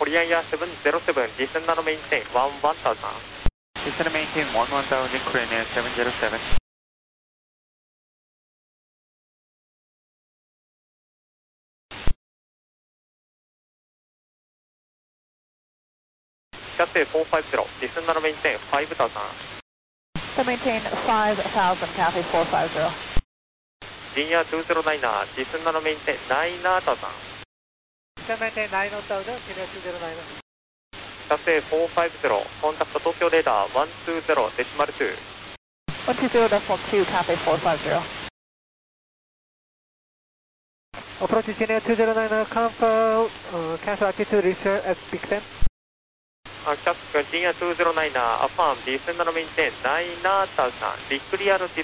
Korean Air 707, descend and maintain 1000. Descend and maintain 1000, Korean Air 707. Cathay 450, descend and maintain 5000. So maintain 5,000, Cathay 450. Jin Air 209er, descend and maintain 9000. Descend maintain 9000, Jin Air 209er. Cathay 450, contact Tokyo radar 120.2. 120.2, Cathay 450. Approach Jin Air 209er, cancel altitude, reach at peak 10. Jin Air 209er, affirm, descend and maintain 9000. Declare